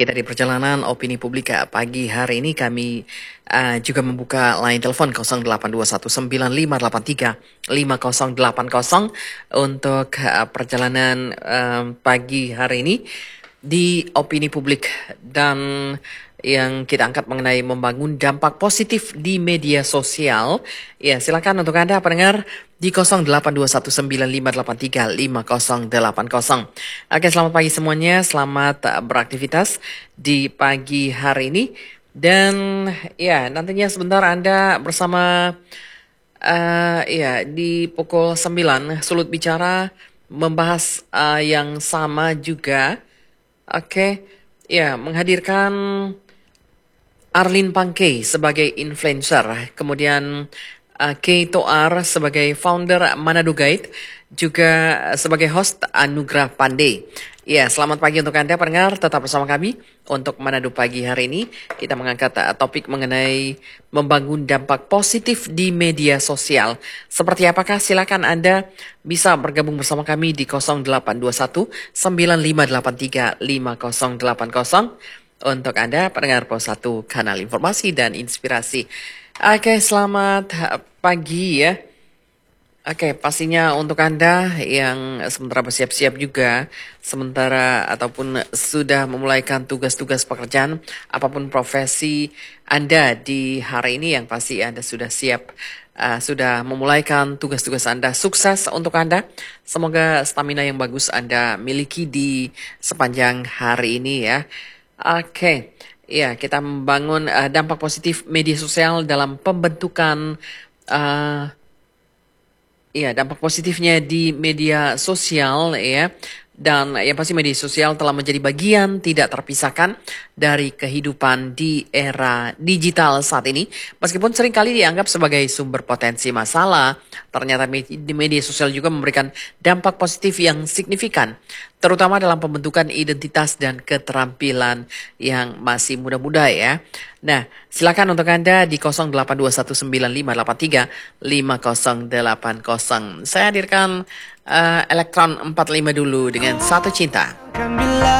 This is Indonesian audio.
Kita di perjalanan opini publik pagi hari ini kami juga membuka line telepon 082195835080 untuk perjalanan pagi hari ini di opini publik, dan yang kita angkat mengenai membangun dampak positif di media sosial. Ya, silakan untuk Anda pendengar di 082195835080. Oke, selamat pagi semuanya, selamat beraktivitas di pagi hari ini. Dan ya, nantinya sebentar Anda bersama ya di pukul 9 Sulut Bicara membahas yang sama juga. Oke, ya, menghadirkan Arlin Pangkei sebagai influencer, kemudian Kay Toar sebagai founder Manado Guide, juga sebagai host Anugrah Pandey. Ya, selamat pagi untuk Anda pendengar, tetap bersama kami untuk Manado pagi hari ini. Kita mengangkat topik mengenai membangun dampak positif di media sosial. Seperti apakah? Silakan Anda bisa bergabung bersama kami di 0821 9583 5080. Untuk Anda pendengar Pos 1 kanal informasi dan inspirasi. Oke, selamat pagi ya. Oke, pastinya untuk Anda yang sementara bersiap-siap juga, sementara ataupun sudah memulaikan tugas-tugas pekerjaan, apapun profesi Anda di hari ini, yang pasti Anda sudah siap, sudah memulaikan tugas-tugas Anda. Sukses untuk Anda. Semoga stamina yang bagus Anda miliki di sepanjang hari ini ya. Oke, ya, kita membangun dampak positif media sosial dalam pembentukan ya, dampak positifnya di media sosial ya. Dan yang pasti media sosial telah menjadi bagian tidak terpisahkan dari kehidupan di era digital saat ini. Meskipun seringkali dianggap sebagai sumber potensi masalah, ternyata di media sosial juga memberikan dampak positif yang signifikan, terutama dalam pembentukan identitas dan keterampilan yang masih muda-muda ya. Nah, silakan untuk Anda di 082195835080. Saya hadirkan Elektron 45 dulu dengan Satu Cinta.